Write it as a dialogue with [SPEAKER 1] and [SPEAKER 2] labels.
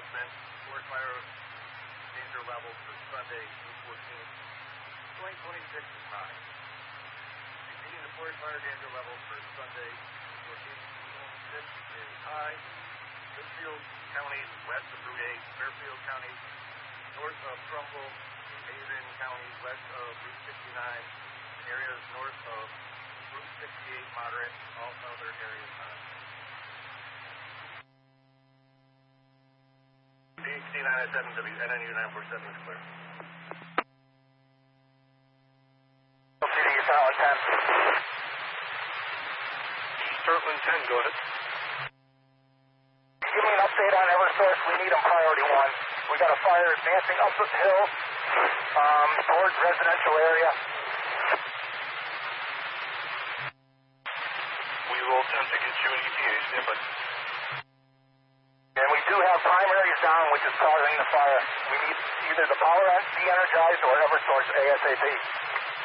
[SPEAKER 1] announcement. Forest fire danger level for Sunday, June 14th, 2026 is high. Repeating the forest fire danger level for Sunday, June 14th, 2026 is high. Litchfield County west of Route 8, Fairfield County north of Trumbull, Haven County west of Route 69, areas north of Route 68 moderate, all other areas high. PHD 997W, NNU 947 is clear.
[SPEAKER 2] LCD, Solid 10.
[SPEAKER 1] Sterling 10, go ahead.
[SPEAKER 2] Give me an update on Eversource. We need them priority 1. We got a fire advancing up the hill towards residential area.
[SPEAKER 1] We will attempt to get you an ETA, stand by.
[SPEAKER 2] And we do have primaries down, which is causing the fire. We need either the power de-energized or Eversource ASAP.